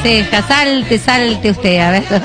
ceja, salte, salte usted, a ver.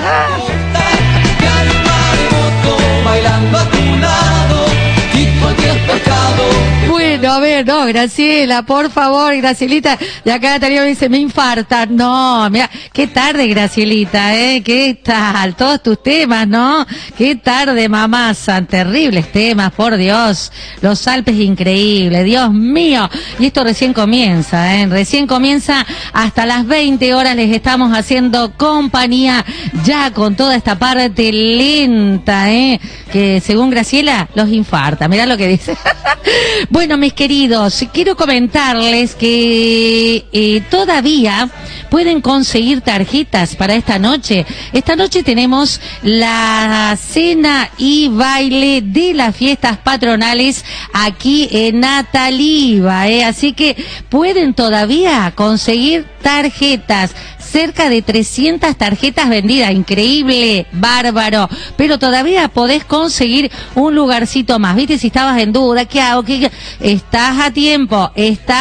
Bailando a tu lado y cualquier pecado. Bueno, a ver, no, Graciela, por favor, Gracielita. Y acá Natalia me dice, me infarta. No, mira, qué tarde, Gracielita, qué tal, todos tus temas, ¿no? Qué tarde, mamasa, terribles temas, por Dios. Los Alpes increíbles, Dios mío. Y esto recién comienza, recién comienza. Hasta las 20 horas les estamos haciendo compañía, ya con toda esta parte lenta, que según Graciela los infarta. Mirá lo que dice. Bueno, mis queridos, quiero comentarles que todavía pueden conseguir tarjetas para esta noche. Esta noche tenemos la cena y baile de las fiestas patronales aquí en Ataliva, así que pueden todavía conseguir tarjetas. Cerca de 300 tarjetas vendidas, increíble, bárbaro, pero todavía podés conseguir un lugarcito más, ¿viste? Si estabas en duda, ¿qué hago? Estás a tiempo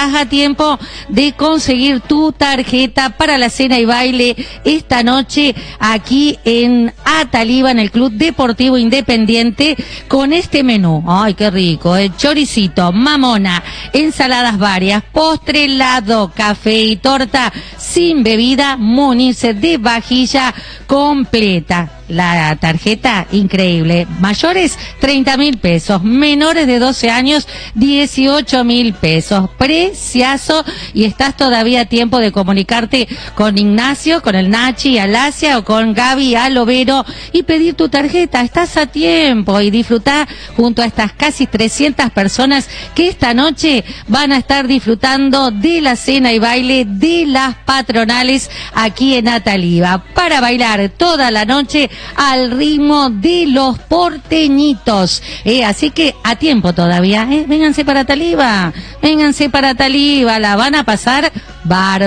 de conseguir tu tarjeta para la cena y baile esta noche aquí en Ataliva, en el Club Deportivo Independiente, con este menú. Ay, qué rico, choricito, mamona, ensaladas varias, postre, helado, café y torta, sin bebida, munirse de vajilla completa. La tarjeta, increíble. Mayores, 30.000 pesos. Menores de 12 años, 18.000 pesos. Preciazo, y estás todavía a tiempo de comunicarte con Ignacio, con el Nachi Alasia o con Gaby Alovero y pedir tu tarjeta. Estás a tiempo y disfrutá junto a estas casi 300 personas que esta noche van a estar disfrutando de la cena y baile de las patronales aquí en Ataliva, para bailar toda la noche al ritmo de los porteñitos, así que a tiempo todavía, vénganse para Ataliva, la van a pasar bárbaro.